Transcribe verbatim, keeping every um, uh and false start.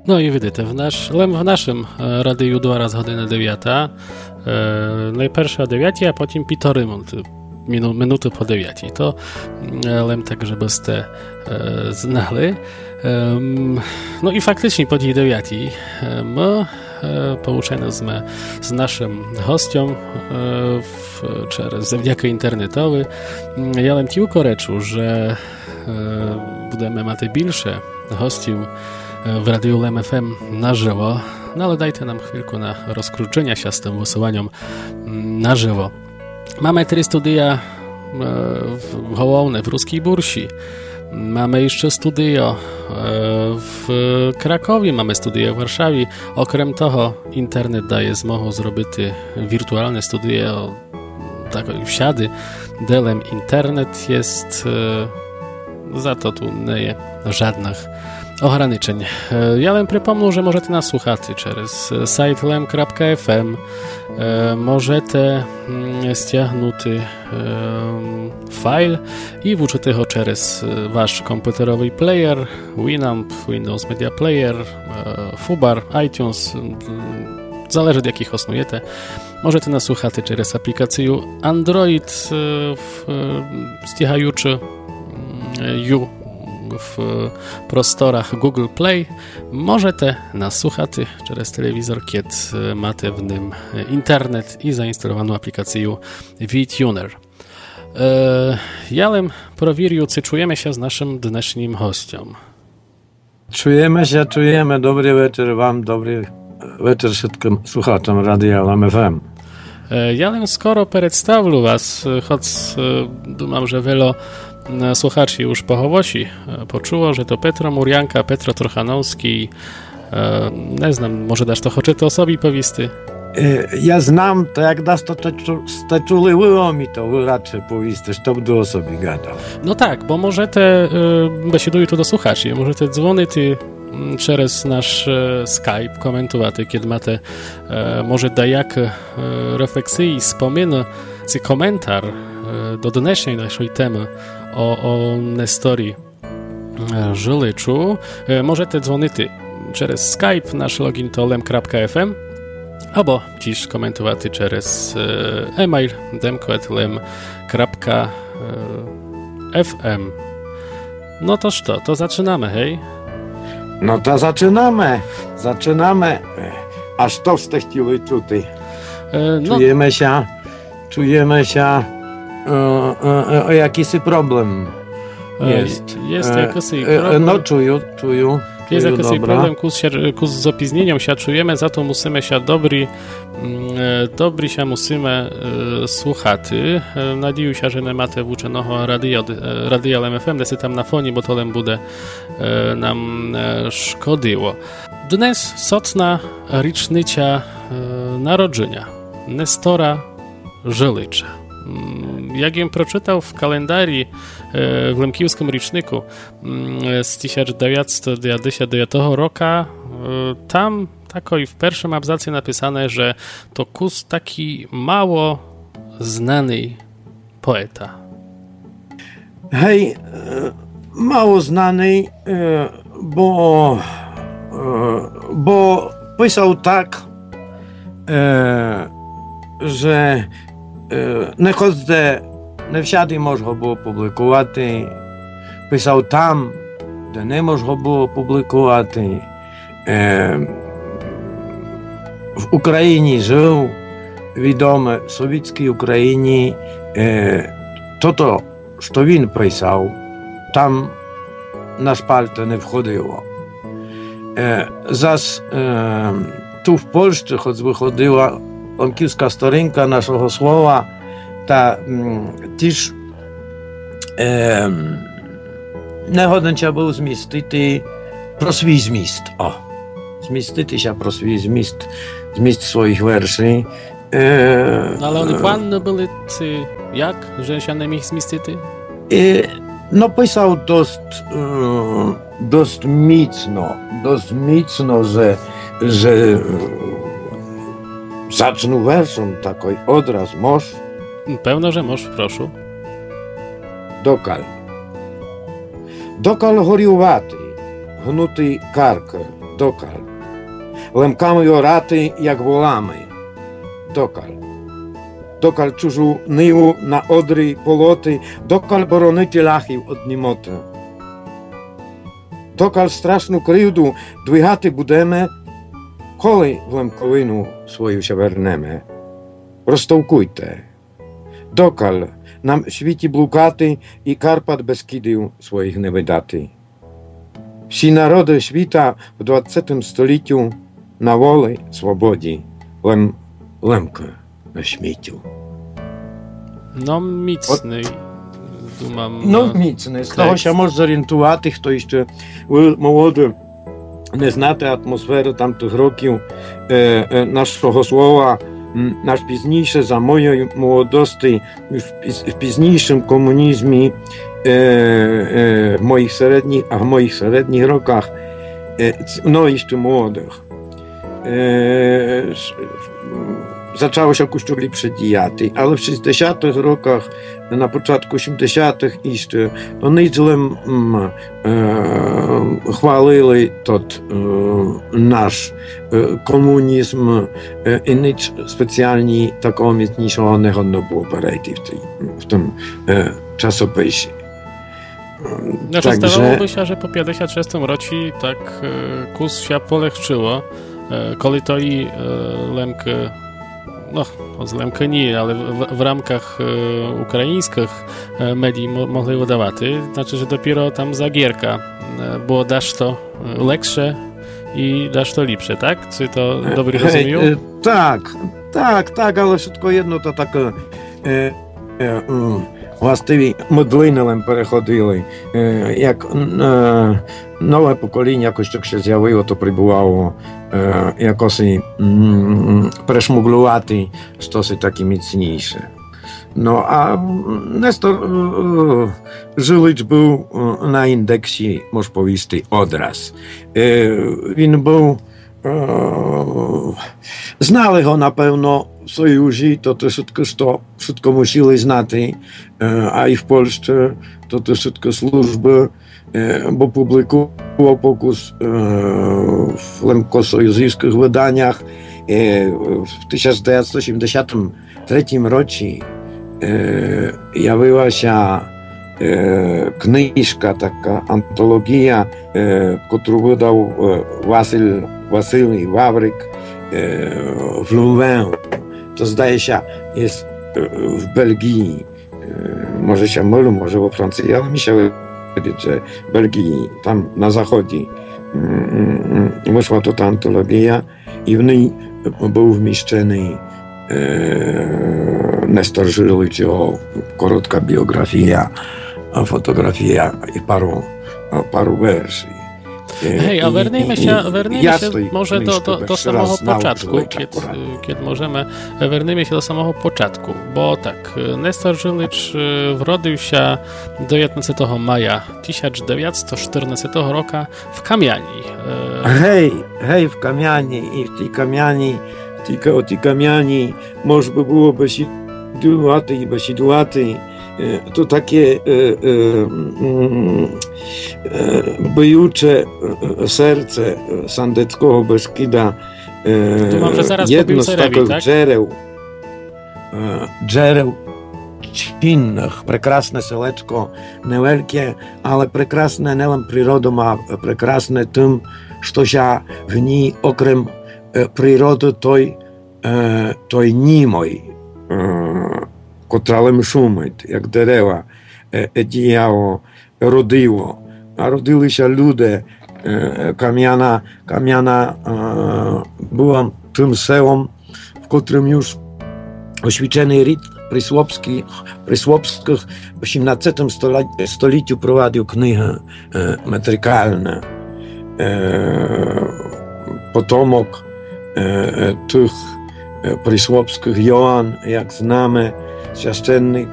No i видите, в наш, в нашому радіо два рази година дев'ята. Найперше о дев'ятій, а потім півтори минути, минути по дев'ятій. То лем так, żeby ste znali. No i faktycznie po tej dziewiątej my pouczeni z naszym gościem przez zawdzięki internetowy. Ja lem tylko reču, że będziemy mieć bільше gościów w Radiu Lem F M na żywo, no ale dajcie nam chwilkę na rozkruczenia się z tym wysyłaniem na żywo. Mamy trzy studia w Hołowne, w Ruskiej Bursi. Mamy jeszcze studio w Krakowie, mamy studio w Warszawie. Okrem toho internet daje zmogą zrobić wirtualne studio takiej wsiady. Delem internet jest, za to tu nie jest żadnych ograniczeń. Ja wam przypomnę, że możecie nas słuchać przez сайт lem kropka f m. Możecie ściągnąć file i włączyć go przez wasz komputerowy player, Winamp, Windows Media Player, Fubar, iTunes, zależy od jakich osnujecie. Możecie nas słuchać przez aplikację Android, ściągający ją w prostorach Google Play. Możecie nas słuchać przez telewizor, kiedy macie w nim internet i zainstalowaną aplikację VTuner. Ja bym prowirił, czy czujemy się z naszym dnešním gościem. Czujemy się, czujemy. Dobry wieczór wam, dobry wieczór wszystkim słuchaczom Radia Lem F M. Ja bym skoro przedstawił was, choć думam, że wielu słuchaczy już po hołosi poczuło, że to Petro Murianka, Petro Trochanowski. Nie znam, może dasz to choczyte osobi powisty? Ja znam, to jak dasz to, to czuli było mi to, wy raczej powisty, to by o sobie gadał. No tak, bo możecie, besieduję tu do słuchaczy, możecie dzwonić przez nasz Skype, komentować, kiedy macie, może dajak refleksji, wspominy, czy komentar do dnešnej naszej temy o, o Nestorii Żyliczu. Możecie dzwonić przez Skype, nasz login to lem kropka f m, albo dziś komentować przez e-mail demko at lem kropka f m. No to co, to zaczynamy, hej? No to zaczynamy, zaczynamy. Aż to z tej chwili czuty. E, no. Czujemy się, czujemy się, e, e, e, jakiś problem jest. E, jest jakiś problem. E, no czuję, czuję. Jest jakiś problem, kus z opóźnieniem się czujemy, za to musimy się dobry, dobry się musimy e, słuchać. E, Nadzieję się, że nie macie włączonego radia, radia Lem F M, desy tam na fonie, bo to lem bude e, nam e, szkodziło. Dnes sotna rocznica e, narodzenia Nestora Żylicza. Jak jem przeczytał w kalendarii w Lemkiewskim Roczniku z tysiąc dziewięćset dziewięćdziesiątego dziewiątego roku, tam tako i w pierwszym abzacie napisane, że to kus taki mało znany poeta. Hej, mało znany, bo bo pisał tak, że не ходите, не всяди можна було публікувати. Писав там, де не можна було публікувати. Е, в Україні жив, відомо, в Совєтській Україні. Е, то, що він писав, там на шпальти не входило. Е, зас е, tu w Polsce, choć wychodziła lemkiewska storynka naszego słowa, ta mm, też e, nie chodząc był zmistity pro swój zmist. O, zmistity się pro swój zmist, zmist swoich werszy. E, no, ale oni płanne byli, czy jak, że się nie mieli zmistity? E, no, pisał dość, e, dość mocno, dość mocno, że, że zacznę werszem taki odraz, moż? Pewno, że moż, proszę. Dokal. Dokal горювати, гнути карк, Докаль. Лемками орати, як волами. Докаль. Докаль чужу ниву на одрі полоти, докаль боронити ляхів од німоти. Докаль страшну кривду двигати будеме, коли в Лемковину свою ще вернеме. Розтовкуйте. Докаль нам світі блукати і Карпат Бескидів своїх не видати. Всі народи світа в двадцятому століттю на волі, свободі, Лем, Лемко не śmiecił. No mocny, думам. Ну, міцний. З того, що може зорієнтувати, хто ще молодий, не знати атмосферу тамтих років е, е, нашого слова, наш пізніше, за моєю молодості, в, піз, в пізнішому комунізмі, е, е, в моїх середніх, а в моїх середніх роках, е, ну, ще молодих, е, zaczęło się Kościół przedzijaty, ale w sześćdziesiątych rokach, na początku osiemdziesiątych jeszcze, to nieźle mm, e, chwalili tot e, nasz e, komunizm e, i nic specjalnie takiego mocniejszego nie było w, w tym e, czasopisie. Znaczy, Także... zdawałoby się, że po pięćdziesiątym szóstym roku tak e, kus się polehczyło, e, kiedy to i e, Lemk no, z Lemka nie, ale w, w ramkach e, ukraińskich e, medii mo, mogli wydawać. Znaczy, że dopiero tam za Gierka e, było dasz to lepsze i dasz to lepsze, tak? Czy to dobrze rozumiem? E, tak, tak, tak, ale wszystko jedno to tak e, e, um, властиві модлинилем переходили. Е, як е, нове покоління якось так ще з'явило, то прибувало е, якось м, перешмуглювати щось таке міцніше. No a Nestor e, Żylicz był na indeksie, można powiedzieć, odraz. E, on był e, znali go na pewno w Sojuszu, to to wszystko, to wszystko musieli znać, e, a i w Polsce to to wszystko służby, e, bo publikował pokus e, w lemko-sojuzyjskich wydaniach. E, w tysiąc dziewięćset osiemdziesiątym trzecim roku jawiła się kniżka, taka antologia, którą wydał Wasyl, Wasyli Wawryk w Louvain. To zdaje się jest w Belgii, może się mylę, może we Francji, ale mi się wydaje, że w Belgii, tam na zachodzie wyszła to ta antologia i w niej był wmieszczony Nestor Żylicz, jego krótka biografia, fotografia i paru, paru wersji. Hej, a wernijmy się, wernijmy się może do, do, do samego początku, kiedy, kiedy możemy, wernijmy się do samego początku, bo tak, Nestor Żylicz wrodził się dziewiętnastego maja tysiąc dziewięćset czternastego roku w Kamiani. Hej, hej, w Kamiani i w tej Kamiani Тільки оті кам'яні, може би було бесідувати і бесідувати, то таке е, е, е, боюче серце Сандецького Бескида, е, jedno z takich джерел, е, джерел чинних, прекрасне селечко, невелике, але прекрасне не лише природом, а прекрасне тим, що я в ній, окрім природи той, той німой, котра лим шумить, як дерева, діяло, родило. А родилися люди. Кам'яна, Кам'яна була тим селом, в котрим już освічений рід Прислопський, Прислопських в osiemnastym столітті провадив книги метрикальні. Потомок tych Прислопських Joan, jak znamy, święcennik